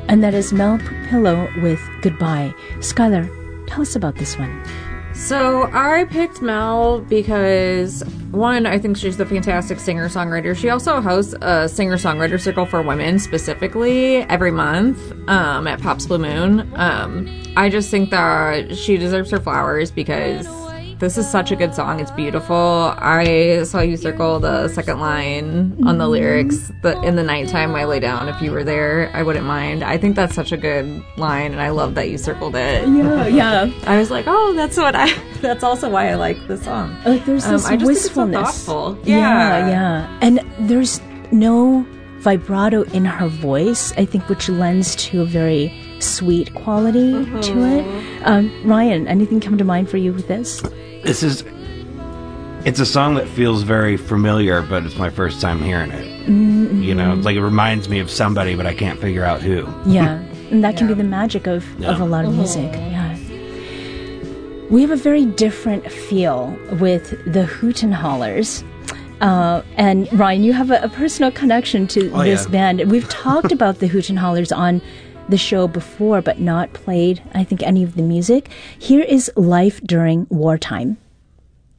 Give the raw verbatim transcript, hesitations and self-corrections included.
And that is Mel Pupillo with Goodbye. Skylar, tell us about this one. So I picked Mel because, one, I think she's a fantastic singer-songwriter. She also hosts a singer-songwriter circle for women specifically every month um, at Pop's Blue Moon. Um, I just think that she deserves her flowers because this is such a good song. It's beautiful. I saw you circle the second line on the lyrics. The, in the nighttime I lay down. If you were there, I wouldn't mind. I think that's such a good line, and I love that you circled it. Yeah, yeah. I was like, oh, that's what I. That's also why I like the song. Like there's this um, I just wistfulness. Think it's so thoughtful. Yeah. Yeah, yeah. And there's no vibrato in her voice, I think, which lends to a very sweet quality mm-hmm. to it. Um, Ryan, anything come to mind for you with this? This is, it's a song that feels very familiar, but it's my first time hearing it. Mm-hmm. You know, like it reminds me of somebody, but I can't figure out who. Yeah, and that can yeah. be the magic of, yeah. of a lot of music. Mm-hmm. Yeah. We have a very different feel with the Hoot and Hollers. Uh, and Ryan, you have a, a personal connection to oh, this yeah. band. We've talked about the Hoot and Hollers on the show before, but not played, I think, any of the music. Here is Life During Wartime.